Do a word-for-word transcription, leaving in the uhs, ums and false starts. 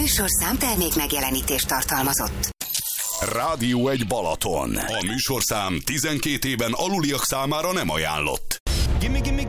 műsorszám termék megjelenítést tartalmazott. Rádió egy Balaton. A műsorszám tizenkét éven aluliak számára nem ajánlott. Gimme, gimme,